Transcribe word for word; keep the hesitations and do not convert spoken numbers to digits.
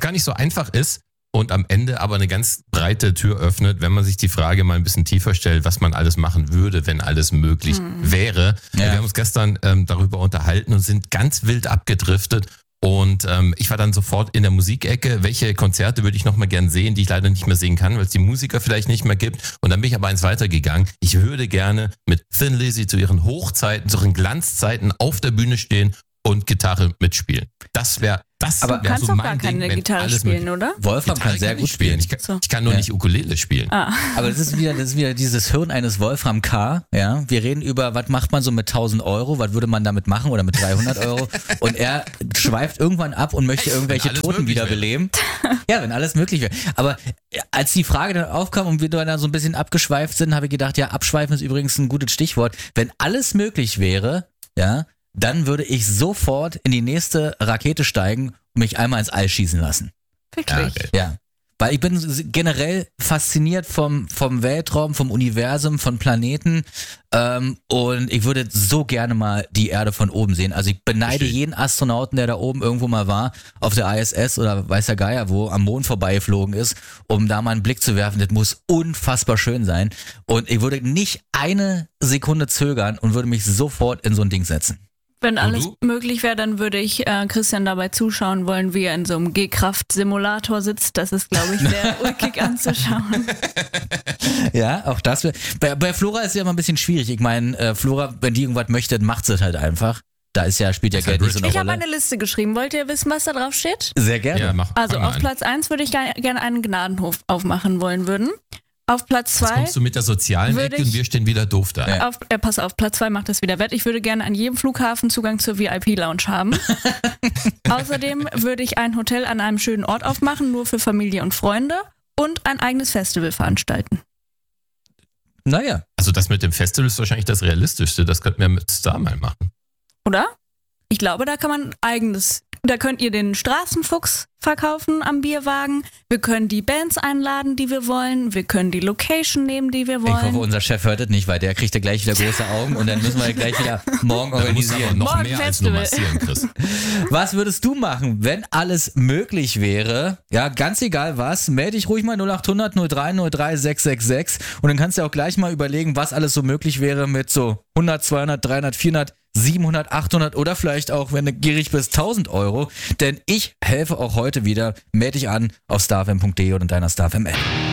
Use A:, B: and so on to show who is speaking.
A: gar nicht so einfach ist und am Ende aber eine ganz breite Tür öffnet, wenn man sich die Frage mal ein bisschen tiefer stellt, was man alles machen würde, wenn alles möglich hm. wäre. Ja. Wir haben uns gestern ähm, darüber unterhalten und sind ganz wild abgedriftet. Und ähm, ich war dann sofort in der Musikecke. Welche Konzerte würde ich noch mal gern sehen, die ich leider nicht mehr sehen kann, weil es die Musiker vielleicht nicht mehr gibt. Und dann bin ich aber eins weitergegangen. Ich würde gerne mit Thin Lizzy zu ihren Hochzeiten, zu ihren Glanzzeiten auf der Bühne stehen und Gitarre mitspielen. Das wäre das
B: aber
A: wär so
B: mein
A: mein
B: Ding.
A: Aber
B: du kannst doch gar keine Gitarre spielen, oder?
C: Wolfram
A: Gitarre
C: kann sehr
A: kann
C: gut spielen.
A: Ich kann, so. ich kann nur ja. nicht Ukulele spielen.
B: Ah.
C: Aber das ist wieder, das ist wieder dieses Hirn eines Wolfram K. Ja, wir reden über, was macht man so mit tausend Euro, was würde man damit machen oder mit dreihundert Euro? Und er schweift irgendwann ab und möchte irgendwelche Toten wiederbeleben. Ja, wenn alles möglich wäre. Aber als die Frage dann aufkam und wir dann so ein bisschen abgeschweift sind, habe ich gedacht, ja, abschweifen ist übrigens ein gutes Stichwort. Wenn alles möglich wäre, ja, dann würde ich sofort in die nächste Rakete steigen und mich einmal ins All schießen lassen.
B: Wirklich?
A: Ja, okay.
C: Ja. Weil ich bin generell fasziniert vom, vom Weltraum, vom Universum, von Planeten ähm, und ich würde so gerne mal die Erde von oben sehen. Also ich beneide
A: Verstehe.
C: jeden Astronauten, der da oben irgendwo mal war, auf der I S S oder weiß der Geier wo, am Mond vorbeigeflogen ist, um da mal einen Blick zu werfen. Das muss unfassbar schön sein und ich würde nicht eine Sekunde zögern und würde mich sofort in so ein Ding setzen.
B: Wenn alles möglich wäre, dann würde ich äh, Christian dabei zuschauen wollen, wie er in so einem G-Kraft-Simulator sitzt. Das ist, glaube ich, sehr ulkig anzuschauen.
C: Ja, auch das wäre. Bei, bei Flora ist es ja immer ein bisschen schwierig. Ich meine, äh, Flora, wenn die irgendwas möchte, macht sie es halt einfach. Da ist ja, spielt ja Geld nicht so eine
B: Ich
C: Rolle.
B: habe eine Liste geschrieben. Wollt ihr wissen, was da drauf steht?
C: Sehr gerne.
A: Ja, mach,
B: Also
A: fang mal
B: auf
A: an.
B: Platz eins würde ich gerne gern einen Gnadenhof aufmachen wollen würden. Auf Platz
A: Jetzt
B: zwei
A: kommst du mit der sozialen
B: würde
A: Ecke und
B: ich-
A: wir stehen wieder doof da.
C: Ja.
B: Auf, äh, pass auf, Platz zwei macht das wieder wett. Ich würde gerne an jedem Flughafen Zugang zur V I P-Lounge haben. Außerdem würde ich ein Hotel an einem schönen Ort aufmachen, nur für Familie und Freunde und ein eigenes Festival veranstalten.
C: Naja.
A: Also das mit dem Festival ist wahrscheinlich das Realistischste. Das könnten wir mit Star mal machen.
B: Oder? Ich glaube, da kann man eigenes... Da könnt ihr den Straßenfuchs verkaufen am Bierwagen. Wir können die Bands einladen, die wir wollen. Wir können die Location nehmen, die wir
C: Ich hoffe,
B: wollen.
C: unser Chef hört es nicht, weil der kriegt ja gleich wieder große Augen und dann müssen wir gleich wieder morgen
A: Da muss aber
C: organisieren.
A: noch
B: Morgen
A: mehr als nur
B: Festival.
A: massieren, Chris.
C: Was würdest du machen, wenn alles möglich wäre? Ja, ganz egal was, melde dich ruhig mal null acht hundert null drei null drei sechs sechs sechs und dann kannst du auch gleich mal überlegen, was alles so möglich wäre mit so hundert, zweihundert, dreihundert, vierhundert, siebenhundert, achthundert oder vielleicht auch, wenn du gierig bist, tausend Euro. Denn ich helfe auch heute wieder. Melde dich an auf starfm punkt de und in deiner StarFM App.